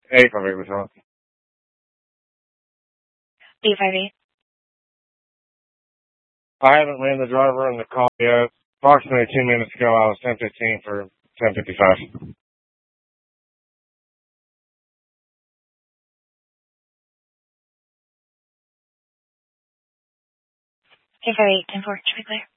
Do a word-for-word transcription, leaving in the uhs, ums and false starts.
eight five eight was wrong. eight five eight. I haven't ran the driver in the call yet. Approximately two minutes ago, I was ten fifteen for ten fifty-five. eight five eight, ten four, should be clear.